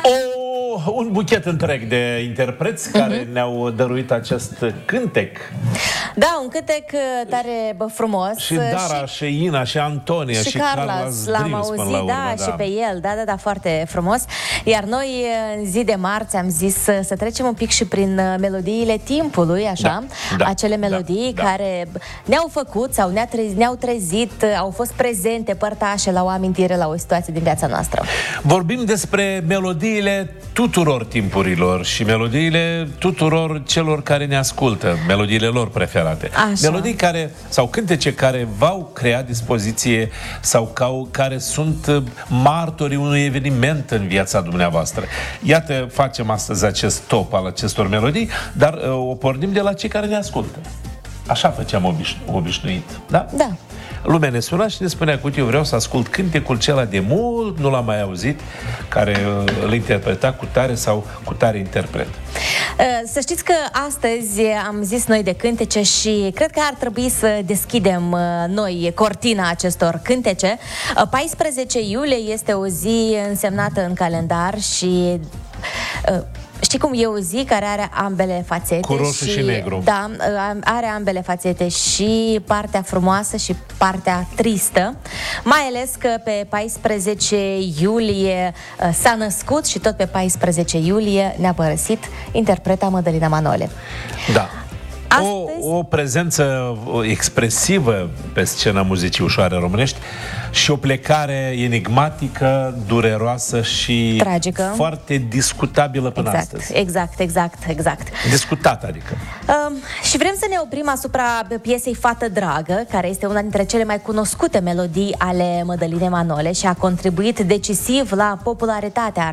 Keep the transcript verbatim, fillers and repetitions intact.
O, un buchet întreg de interpreți care uh-huh. ne-au dăruit acest cântec. Da, un cântec tare bă, frumos. Și Dara, și, și Ina, și Antonia, și, și Carlos l-am auzit, la urmă, da, da, și pe el, da, da, da, foarte frumos. Iar noi, în zi de marți, am zis să, să trecem un pic și prin melodiile timpului, așa, da, da, acele melodii da, care da. ne-au făcut sau ne-au trezit, ne-au trezit, au fost prezente, părtașe la o amintire, la o situație din viața noastră. Vorbim despre melodiile tuturor timpurilor și melodiile tuturor celor care ne ascultă, melodiile lor preferate. Așa. Melodii care, sau cântece care v-au creat dispoziție sau ca, care sunt martorii unui eveniment în viața dumneavoastră. Iată, facem astăzi acest top al acestor melodii, dar uh, o pornim de la cei care ne ascultă. Așa făceam obiș- obișnuit, da? Da. Lumea ne suna și ne spunea, cu eu vreau să ascult cântecul cela de mult, nu l-am mai auzit, care îl interpreta cu tare sau cu tare interpret. Să știți că astăzi am zis noi de cântece și cred că ar trebui să deschidem noi cortina acestor cântece. paisprezece iulie este o zi însemnată în calendar și... Știi cum e o zi care are ambele fațete? Cu roșu și, și negru. Da, are ambele fațete, și partea frumoasă și partea tristă. Mai ales că pe paisprezece iulie s-a născut și tot pe paisprezece iulie ne-a părăsit interpreta Mădălina Manole. Da. Astăzi... O, o prezență expresivă pe scena muzicii ușoare românești și o plecare enigmatică, dureroasă și tragică, foarte discutabilă până exact, astăzi. Exact, exact, exact. Discutată, adică. Um, și vrem să ne oprim asupra piesei Fată Dragă, care este una dintre cele mai cunoscute melodii ale Mădălinei Manole și a contribuit decisiv la popularitatea